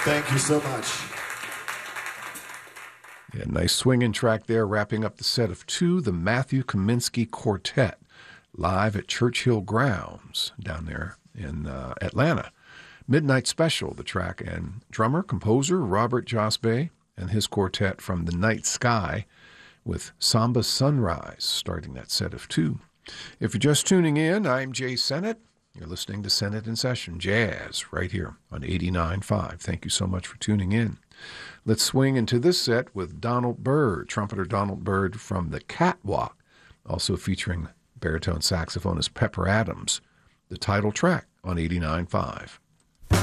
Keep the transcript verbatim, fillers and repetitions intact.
Thank you so much. Yeah, nice swinging track there, wrapping up the set of two, the Matthew Kaminsky Quartet, live at Churchill Grounds down there in uh, Atlanta. Midnight Special, the track, and drummer, composer Robert Josbe and his quartet from the Night Sky with Samba Sunrise, starting that set of two. If you're just tuning in, I'm Jay Sennett. You're listening to Sennett in Session Jazz right here on eighty-nine point five. Thank you so much for tuning in. Let's swing into this set with Donald Byrd, trumpeter Donald Byrd from the Catwalk, also featuring baritone saxophonist Pepper Adams, the title track on eighty-nine point five.